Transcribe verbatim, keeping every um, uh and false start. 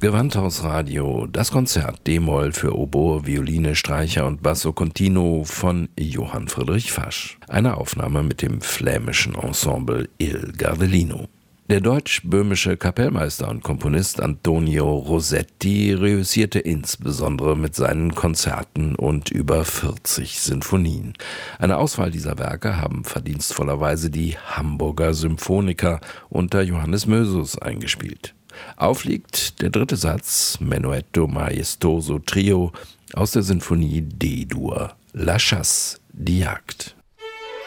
Gewandhausradio, das Konzert D-Moll für Oboe, Violine, Streicher und Basso Continuo von Johann Friedrich Fasch. Eine Aufnahme mit dem flämischen Ensemble Il Gardelino. Der deutsch-böhmische Kapellmeister und Komponist Antonio Rossetti reüssierte insbesondere mit seinen Konzerten und über vierzig Sinfonien. Eine Auswahl dieser Werke haben verdienstvollerweise die Hamburger Symphoniker unter Johannes Mösus eingespielt. Aufliegt der dritte Satz, Menuetto Maestoso Trio aus der Sinfonie D-Dur, La Chasse, die Jagd.